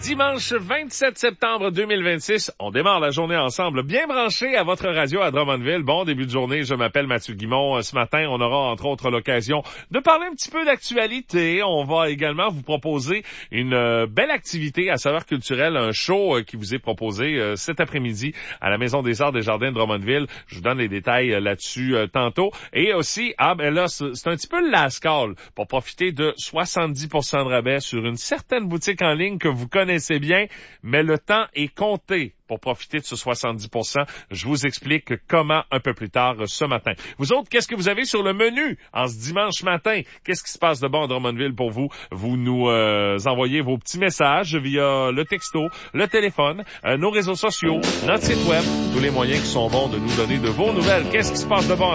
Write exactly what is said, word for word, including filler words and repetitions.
Dimanche vingt-sept septembre deux mille vingt-six, on démarre la journée ensemble, bien branché à votre radio à Drummondville. Bon début de journée, je m'appelle Mathieu Guimond. Ce matin, on aura entre autres l'occasion de parler un petit peu d'actualité. On va également vous proposer une euh, belle activité à saveur culturelle, un show euh, qui vous est proposé euh, cet après-midi à la Maison des Arts des Jardins de Drummondville. Je vous donne les détails euh, là-dessus euh, tantôt. Et aussi, ah ben là, c'est, c'est un petit peu le last-call pour profiter de soixante-dix pour cent de rabais sur une certaine boutique en ligne que vous connaissez bien, mais le temps est compté pour profiter de ce soixante-dix pour cent. Je vous explique comment un peu plus tard ce matin. Vous autres, qu'est-ce que vous avez sur le menu en ce dimanche matin? Qu'est-ce qui se passe de bon à Drummondville pour vous? Vous nous euh, envoyez vos petits messages via le texto, le téléphone, euh, nos réseaux sociaux, notre site web, tous les moyens qui sont bons de nous donner de vos nouvelles. Qu'est-ce qui se passe de bon